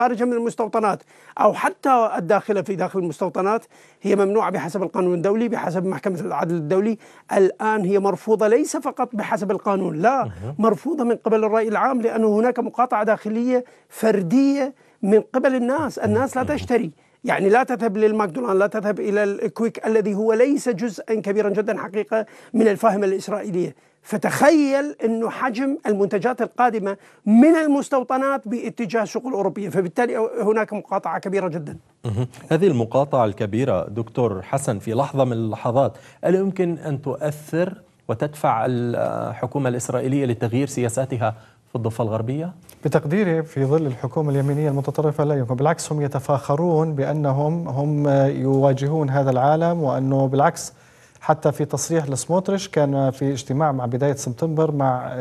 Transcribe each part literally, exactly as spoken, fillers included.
خارجة من المستوطنات أو حتى الداخلة في داخل المستوطنات هي ممنوعة بحسب القانون الدولي، بحسب محكمة العدل الدولي. الآن هي مرفوضة ليس فقط بحسب القانون، لا، مرفوضة من قبل الرأي العام، لأنه هناك مقاطعة داخلية فردية من قبل الناس. الناس لا تشتري، يعني لا تذهب للماكدونالد، لا تذهب إلى الكويك الذي هو ليس جزءا كبيرا جدا حقيقة من الفاهمة الإسرائيلية. فتخيل أنه حجم المنتجات القادمة من المستوطنات باتجاه السوق الأوروبية، فبالتالي هناك مقاطعة كبيرة جدا. هذه المقاطعة الكبيرة دكتور حسن في لحظة من اللحظات ألا يمكن أن تؤثر وتدفع الحكومة الإسرائيلية لتغيير سياساتها في الضفة الغربية؟ بتقديري في ظل الحكومة اليمينية المتطرفة لا يمكن، بالعكس هم يتفاخرون بأنهم هم يواجهون هذا العالم، وأنه بالعكس حتى في تصريح لسموتريش كان في اجتماع مع بداية سبتمبر مع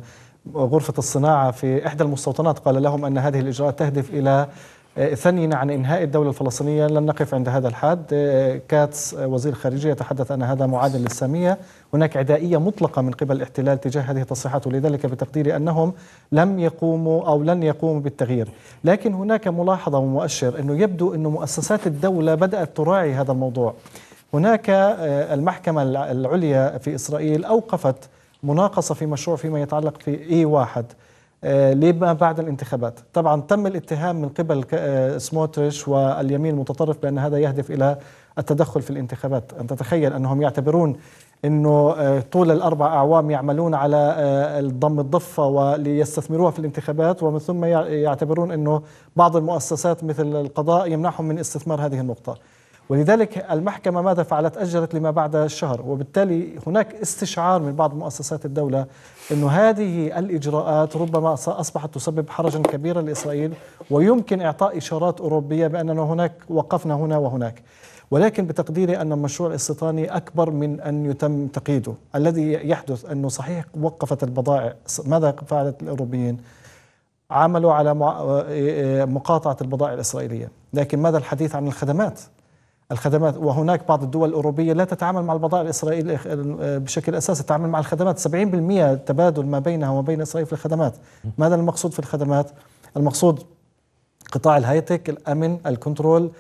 غرفة الصناعة في إحدى المستوطنات قال لهم أن هذه الإجراءات تهدف إلى ثنينا عن إنهاء الدولة الفلسطينية، لن نقف عند هذا الحد. كاتس وزير الخارجية يتحدث أن هذا معادل للسامية، هناك عدائية مطلقة من قبل الاحتلال تجاه هذه التصريحات، ولذلك بتقديري أنهم لم يقوموا أو لن يقوموا بالتغيير. لكن هناك ملاحظة ومؤشر أنه يبدو أن مؤسسات الدولة بدأت تراعي هذا الموضوع. هناك المحكمة العليا في إسرائيل أوقفت مناقصة في مشروع فيما يتعلق في إي واحد لما بعد الانتخابات. طبعا تم الاتهام من قبل سموتريش واليمين المتطرف بأن هذا يهدف إلى التدخل في الانتخابات. أن تتخيل أنهم يعتبرون أنه طول الأربع أعوام يعملون على ضم الضفة وليستثمروها في الانتخابات، ومن ثم يعتبرون أنه بعض المؤسسات مثل القضاء يمنعهم من استثمار هذه النقطة. ولذلك المحكمة ماذا فعلت؟ أجلت لما بعد الشهر، وبالتالي هناك استشعار من بعض مؤسسات الدولة أن هذه الإجراءات ربما أصبحت تسبب حرجا كبيرا لإسرائيل، ويمكن إعطاء إشارات أوروبية بأننا هناك وقفنا هنا وهناك. ولكن بتقديري أن المشروع الاستيطاني أكبر من أن يتم تقييده. الذي يحدث أنه صحيح وقفت البضائع، ماذا فعلت الأوروبيين؟ عملوا على مقاطعة البضائع الإسرائيلية، لكن ماذا الحديث عن الخدمات؟ الخدمات، وهناك بعض الدول الأوروبية لا تتعامل مع البضائع الإسرائيلية بشكل أساسي، تتعامل مع الخدمات. سبعين بالمئة تبادل ما بينها وبين إسرائيل في الخدمات. ماذا المقصود في الخدمات؟ المقصود قطاع الهايتك، الأمن، الكنترول،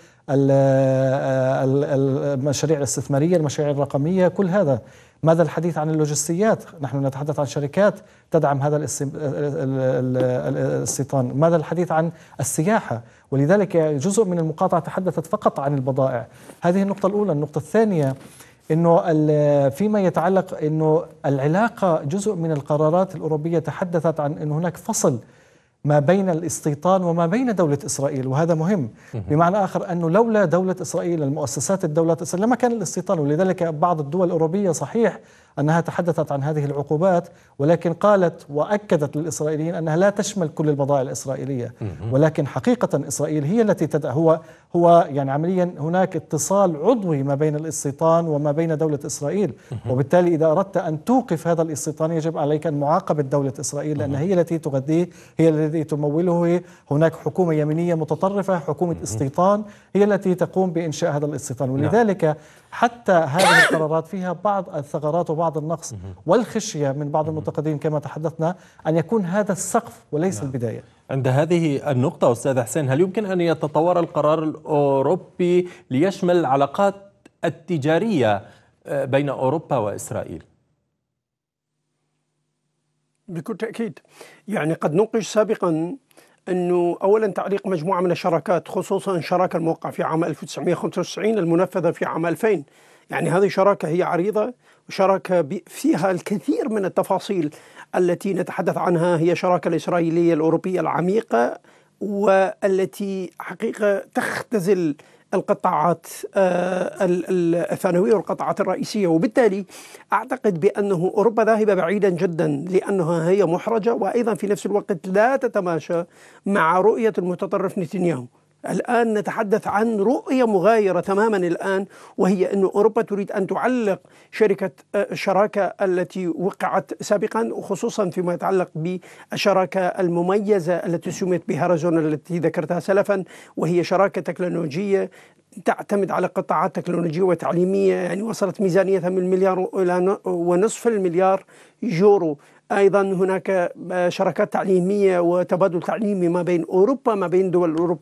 المشاريع الاستثمارية، المشاريع الرقمية، كل هذا. ماذا الحديث عن اللوجستيات؟ نحن نتحدث عن شركات تدعم هذا الاستيطان. ماذا الحديث عن السياحة؟ ولذلك جزء من المقاطعة تحدثت فقط عن البضائع. هذه النقطة الأولى. النقطة الثانية أنه فيما يتعلق أنه العلاقة، جزء من القرارات الأوروبية تحدثت عن أن هناك فصل ما بين الاستيطان وما بين دولة إسرائيل، وهذا مهم. بمعنى آخر أنه لولا دولة إسرائيل، المؤسسات الدولة إسرائيل، لما كان الاستيطان. ولذلك بعض الدول الأوروبية صحيح أنها تحدثت عن هذه العقوبات، ولكن قالت وأكدت للإسرائيليين أنها لا تشمل كل البضائع الإسرائيلية. ولكن حقيقة إسرائيل هي التي تدعم، هو هو يعني عمليا هناك اتصال عضوي ما بين الاستيطان وما بين دولة إسرائيل. وبالتالي إذا أردت أن توقف هذا الاستيطان يجب عليك أن معاقبة دولة إسرائيل، لأن هي التي تغذيه، هي التي تموله. هناك حكومة يمينية متطرفة، حكومة استيطان، هي التي تقوم بإنشاء هذا الاستيطان. ولذلك حتى هذه القرارات فيها بعض الثغرات وبعض النقص والخشية من بعض المنتقدين كما تحدثنا أن يكون هذا السقف وليس نعم. البداية. عند هذه النقطة أستاذ حسين، هل يمكن أن يتطور القرار الأوروبي ليشمل العلاقات التجارية بين أوروبا وإسرائيل؟ بكل تأكيد. يعني قد نوقش سابقا أنه أولا تعليق مجموعة من الشراكات، خصوصا الشراكة الموقعة في عام ألف وتسعمئة وخمسة وتسعين المنفذة في عام ألفين. يعني هذه شراكة هي عريضة، وشراكة فيها الكثير من التفاصيل التي نتحدث عنها. هي شراكة الإسرائيلية الأوروبية العميقة، والتي حقيقة تختزل القطاعات الثانوية والقطاعات الرئيسية. وبالتالي أعتقد بأنه أوروبا ذاهبة بعيدا جدا، لأنها هي محرجة، وأيضا في نفس الوقت لا تتماشى مع رؤية المتطرف نتنياهو. الآن نتحدث عن رؤية مغايرة تماما الآن، وهي أن أوروبا تريد أن تعلق شركة الشراكة التي وقعت سابقا، وخصوصا فيما يتعلق بالشراكة المميزة التي سميت بهارزون التي ذكرتها سلفا، وهي شراكة تكنولوجية تعتمد على قطاعات تكنولوجية وتعليمية. يعني وصلت ميزانيتها من مليار إلى ونصف المليار يورو أيضا هناك شراكات تعليمية وتبادل تعليمي ما بين أوروبا ما بين دول أوروبا